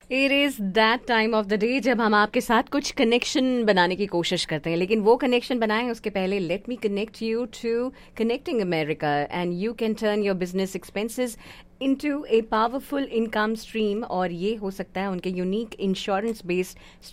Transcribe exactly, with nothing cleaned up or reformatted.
It is that time of the day जब हम आपके साथ कुछ कनेक्शन बनाने की कोशिश करते हैं, लेकिन वो कनेक्शन बनाएं उसके पहले let me connect you to connecting America and you can turn your business expenses into a powerful income stream. और ये हो सकता है उनके यूनिक इंश्योरेंस बेस्ड